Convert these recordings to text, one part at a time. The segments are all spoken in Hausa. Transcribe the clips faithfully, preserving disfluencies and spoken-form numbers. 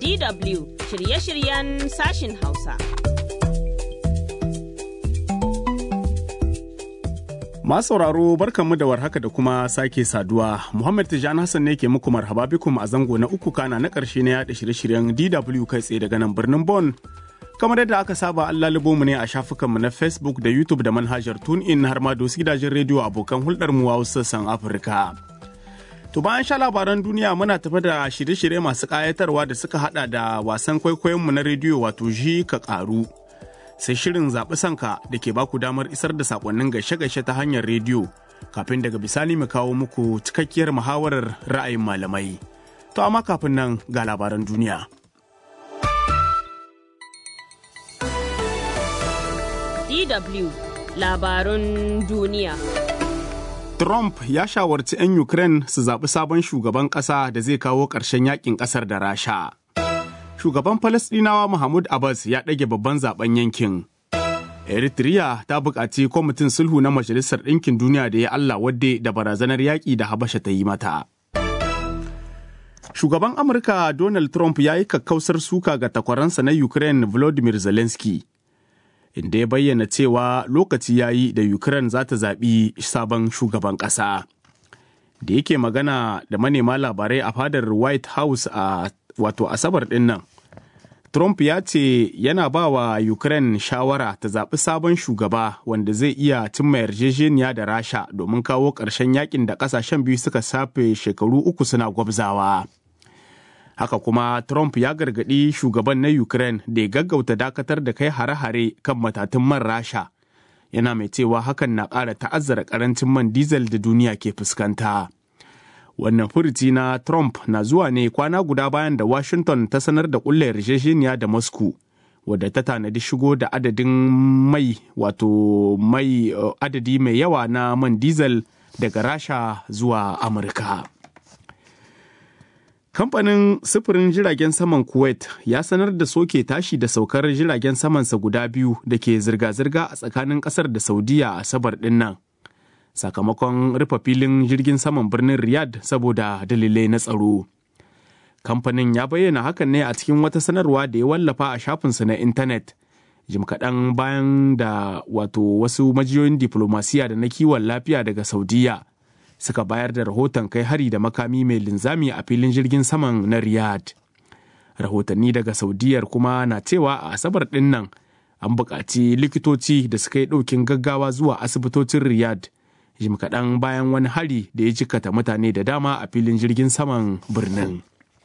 D W shirye-shiryen sashin Hausa. Masu sauraro barkanmu da warhaka da kuma sake saduwa. Muhammad Tijjani Hassan ne ke muku marhaba bikum a zango na uku kana na ƙarshe na yaɗa shirye-shiryen D W kai tsaye daga nan birnin Bonn. Kamar yadda aka saba an lalubo mu ne a shafukanmu na Facebook da YouTube da manhajar TuneIn har ma da wasu gidajen rediyo abokan hulɗar mu a wasu sassan Afirka. To bayan sha labaran duniya muna tafi da shirye-shirye masu ƙayatarwa da suka hada da wasan kwaikwayonmu na rediyo wato ji ka ƙaru. Sai shirin zaɓi sanka da ke baku damar isar da saƙonnin gaishe-gaishe ta hanyar rediyo kafin daga bisani mu kawo muku cikakkiyar muhawarar ra'ayin malamai. To amma kafin nan ga labaran duniya. D W labarun duniya. Trump ya shawarci 'yan Ukraine su zaɓi sabon shugaban ƙasa da zai kawo ƙarshen yakin ƙasar da Rasha. Shugaban Falasɗinawa Mahmud Abbas ya ɗage babban zaben yankin. Eritrea ta buƙaci kwamitin sulhu na Majalisar Ɗinkin Duniya da ya Allah wadde da barazanar yaƙi da Habasha ta yi mata. Shugaban Amurka Donald Trump ya yi kakkausar suka ga takwaransa na Ukraine Volodymyr Zelensky, inda ya bayyana cewa lokaci ya yi da Ukraine za ta zaɓi sabon shugaban ƙasa. Da yake magana da manema labarai a fadar White House a wato Asabar ɗin nan, Trump ya ce yana ba wa Ukraine shawara ta zaɓi sabon shugaba wanda zai iya cimma yarjejeniya da Rasha domin kawo ƙarshen yakin da ƙasashen biyu suka safe shekaru uku suna gwabzawa. Haka kuma Trump ya gargaɗi shugaban na Ukraine da ya gaggauta dakatar da kai hare-hare kan matatun man Rasha, yana mai cewa hakan na ƙara ta'azzara ƙarancin man diesel da duniya ke fuskanta. Wannan furuci na Trump na zuwa ne kwana guda bayan da Washington ta sanar da ƙulla yarjejeniya da Moscow, wadda ta tanadi shigo da adadin mai wato mai uh, adadi mai yawa na man diesel daga Rasha zuwa Amurka. Kamfanin sufurin jiragen saman Kuwait ya sanar da soke tashi da saukar jiragen samansa guda biyu da ke zirga-zirga a tsakanin ƙasar da Saudiya a Asabar ɗin nan, sakamakon rufe filin jirgin saman birnin Riyadh saboda dalilai na tsaro. Kamfanin ya bayyana hakan ne a cikin wata sanarwa da ya wallafa a shafinsa na intanet, jim kaɗan bayan da wato wasu majiyoyin diplomasiya da na kiwon lafiya daga Saudiya suka bayar da rahoton kai hari da makami mai linzami a filin jirgin saman na Riyadh. Rahotanni daga Saudiyar kuma na cewa a Asabar ɗin nan an buƙaci likitoci da suka yi ɗaukin gaggawa zuwa asibitocin Riyadh jim kaɗan bayan wani hari da ya jikata mutane da dama a filin jirgin saman birnin.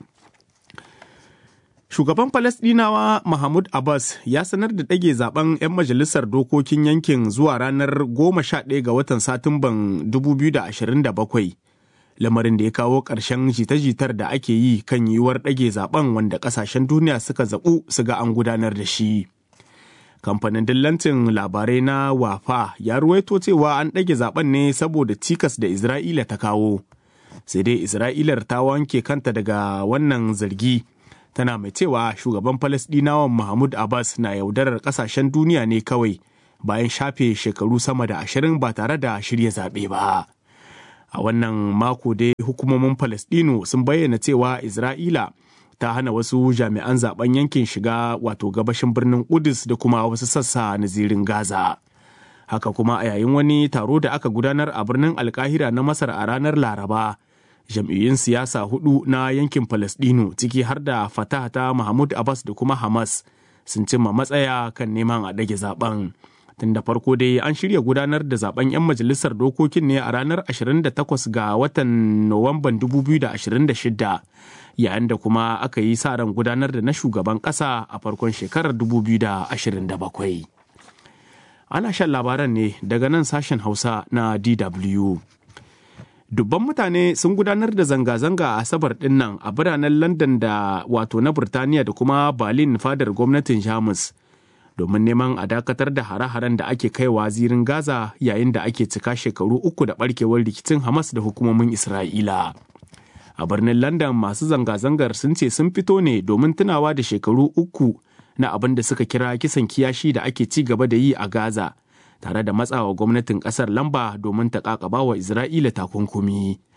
Shugaban Falasɗinawa Mahmud Abbas ya sanar da ɗage zaben 'yan majalisar dokokin yankin zuwa ranar goma sha ɗaya ga watan Satumban dubu biyu da ashirin da bakwai, lamarin da ya kawo ƙarshen jita-jitar da ake yi kan yiwuwar ɗage zaben wanda ƙasashen duniya suka zaɓu su ga an gudanar da shi. Kamfanin dillancin labarai na Wafa ya ruwaito cewa an ɗage zaben ne saboda cikas da Isra'ila ta kawo. Sai dai Isra'ilar ta wanke kanta daga wannan zargi, tana mai cewa shugaban Falasɗinawan Mahmud Abbas na yaudarar ƙasashen duniya ne kawai bayan shafe shekaru sama da ashirin ba tare da shirya zaɓe ba. A wannan mako dai hukumomin Falasɗinu sun bayyana cewa Isra'ila ta hana wasu jami'an zaben yankin shiga wato gabashin birnin Kudus da kuma wasu sassa na zirin Gaza. Haka kuma a yayin wani taro da aka gudanar a birnin Alkahira na Masar a ranar Laraba, jam'iyyun siyasa hudu na yankin Falasɗinu ciki har da Fatah ta Mahmud Abbas da kuma Hamas sun cimma matsaya kan neman a ɗage zaben. Tun da farko dai an shirya gudanar da zaben 'yan majalisar dokokin ne a ranar ashirin da takwas ga watan Nuwamban dubu biyu da ashirin da shida, yayin da kuma aka yi sa ran gudanar da na shugaban ƙasa a farkon shekarar dubu biyu da ashirin da bakwai. Ana shan labaran ne daga nan sashen Hausa na D W. Dubban mutane sun gudanar da zanga-zanga a Asabar ɗin nan a biranen London da wato na Burtaniya da kuma Berlin fadar gwamnatin Jamus, domin neman a dakatar da hare-haren da ake kaiwa zirin Gaza yayin da ake cika shekaru uku da barkewar rikicin Hamas da hukumomin Isra'ila. A birnin London masu zanga-zangar sun ce sun fito ne domin tunawa da shekaru uku na abin da suka kira kisan kiyashi da ake ci gaba da yi a Gaza, tare da matsawa gwamnatin ƙasar lamba domin ta ƙaƙaba wa Isra'ila takunkumi.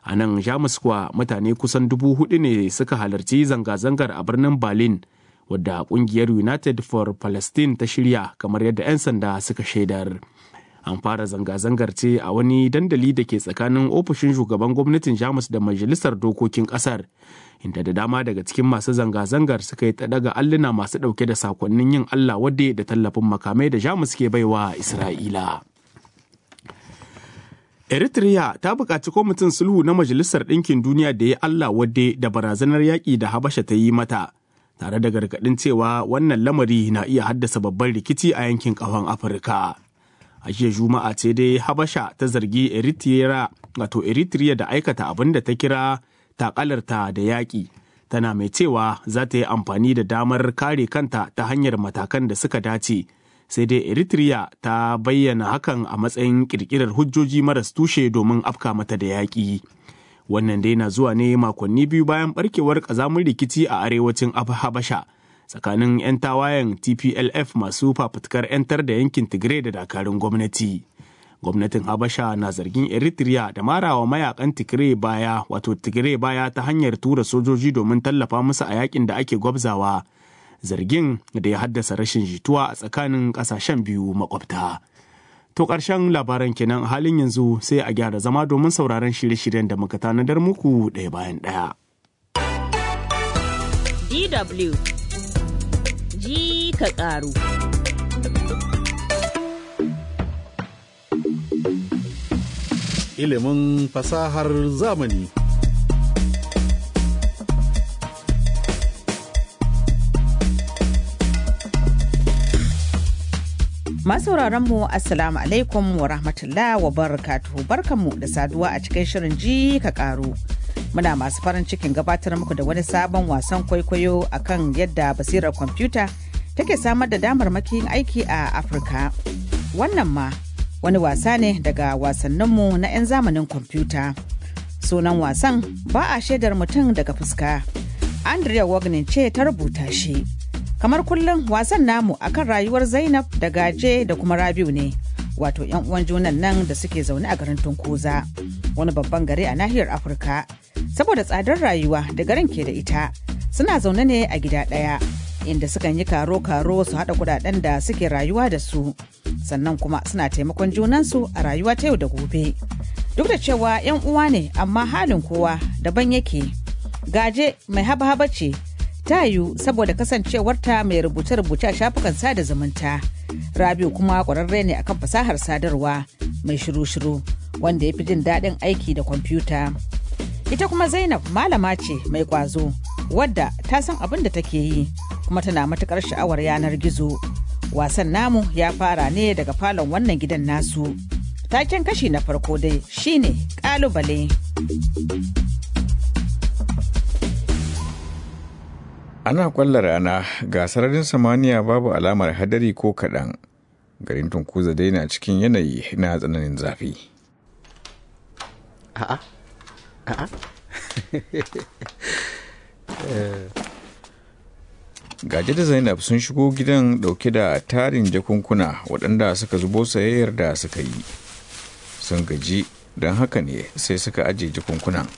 A nan Jamus kuwa mutane kusan dubu hudu ne suka halarci zanga-zangar a birnin Berlin, wadda kungiyar United for Palestine ta shirya kamar yadda 'yan sanda suka shaidar. An fara zanga-zangar ce a wani dandali da ke tsakanin ofishin shugaban gwamnatin Jamus da majalisar dokokin kasar, inda da dama daga cikin masu zanga-zangar suka yi ta daga alluna masu ɗauke da sakonnin yin Allah wadde da tallafin makamai da Jamus ke baiwa Isra'ila. Eritrea ta buƙaci kwamitin sulhu na Majalisar Ɗinkin Duniya da ya Allah wadde da barazanar yaƙi da Habasha ta yi mata, tare da gargaɗin cewa wannan lamari na iya haddasa babban rikici a yankin ƙahon Afirka. A jiya Juma'a ce dai Habasha ta zargi Eritrea wato Eritrea da aikata abin da ta kira takalarta da yaƙi, tana mai cewa za ta yi amfani da damar kare kanta ta hanyar matakan da suka dace, sai dai Eritrea ta bayyana hakan a matsayin ƙirƙirar hujjoji maras tushe domin afka mata da yaƙi. Wannan dai na zuwa ne makonni biyu bayan barkewar ƙazamin rikici a arewacin Habasha tsakanin 'yan tawayen T P L F masu fafutukar 'yantar da yankin Tigray da dakarun gwamnati. Gwamnatin Habasha na zargin Eritrea da marawa mayakan Tigray baya wato Tigray baya ta hanyar tura sojoji domin tallafa musu a yakin da ake gwabzawa, zargin da ya haddasa rashin jituwa a tsakanin ƙasashen biyu makwabta. To ƙarshen labaran kenan, halin yanzu sai a gyara zama domin sauraron shirye-shiryen da muka tanadar muku ɗaya bayan ɗaya. D W ji ka ƙaru. Ilimin fasahar zamani. Masauraranmu Assalamu alaikum wa rahmatullah wa barakatuhu, barkanmu da saduwa a cikin shirin ji ka ƙaru. Muna masu farin cikin gabatar muku da wani sabon wasan kwaikwayo akan yadda basirar kwamfuta take samar da damarmakin aiki a Afirka. Wannan ma wani wasa ne daga wasanninmu na 'yan zamanin kwamfuta. Sunan wasan ba a shaidar mutum daga fuska. Andrea Wagner ce ta rubuta shi. Kamar kullum wasan namu akan rayuwar Zainab da Gaje da kuma Rabiu ne, wato 'yan uwan junan nan da suke zaune a garin Tunkuza, wani babban gari a nahiyar Afirka. Saboda tsadar rayuwa da garin ke da ita, suna zaune ne a gida ɗaya, inda sukan yi karo-karo su haɗa kuɗaɗen da suke rayuwa da su, sannan kuma suna taimakon junansu a rayuwa ta yau da gobe. Duk da cewa 'yan uwa ne, amma halin kowa daban yake. Gaje mai haba-haba ce, ta yiwu saboda kasancewarta mai rubuce-rubuce a shafukan sada zumunta. Rabiu kuma ƙwararre ne akan fasahar sadarwa, mai shiru-shiru wanda ya fi jin daɗin aiki da kwamfuta. Ita kuma Zainab malama ce mai ƙwazo, wadda ta san abin da take yi kuma tana matuƙar sha'awar yanar gizo. Wasan namu ya fara ne daga falon wannan gidan nasu. Taken kashi na farko dai shine ƙalubale. Ana kwalla rana, ga sararin samaniya babu alamar hadari ko kaɗan. Garin Tunkuza dai na cikin yanayi na tsananin zafi. A'a, a'a. Gaje da Zainab sun shigo gidan ɗauke da tarin jakunkuna waɗanda suka zubo sayayyar da suka yi. Sun gaji, don haka ne sai suka ajiye jakunkunan